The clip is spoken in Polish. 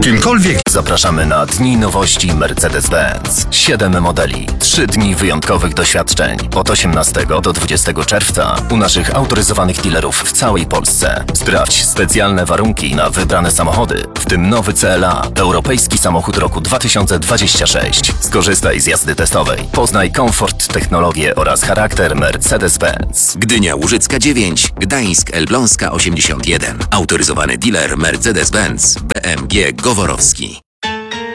Kimkolwiek. Zapraszamy na Dni Nowości Mercedes-Benz. 7 modeli, 3 dni wyjątkowych doświadczeń. Od 18 do 20 czerwca u naszych autoryzowanych dealerów w całej Polsce. Sprawdź specjalne warunki na wybrane samochody, w tym nowy CLA, europejski samochód roku 2026. Skorzystaj z jazdy testowej. Poznaj komfort, technologię oraz charakter Mercedes-Benz. Gdynia Łużycka 9, Gdańsk Elbląska 81. Autoryzowany dealer Mercedes-Benz BMG Goworowski.